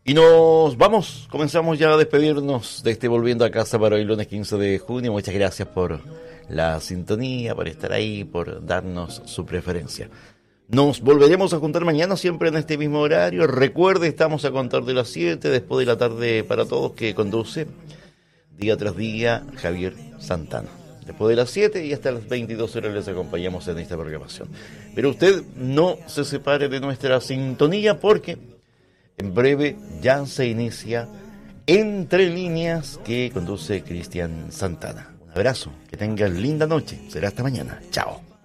Y nos vamos, comenzamos ya a despedirnos de este Volviendo a Casa para hoy lunes 15 de junio. Muchas gracias por la sintonía, por estar ahí, por darnos su preferencia. Nos volveremos a juntar mañana siempre en este mismo horario. Recuerde, estamos a contar de las 7, después de la tarde para todos, que conduce día tras día Javier Santana. Después de las 7 y hasta las 22 horas les acompañamos en esta programación. Pero usted no se separe de nuestra sintonía porque en breve ya se inicia Entre Líneas que conduce Cristian Santana. Un abrazo, que tengan linda noche. Será hasta mañana. Chao.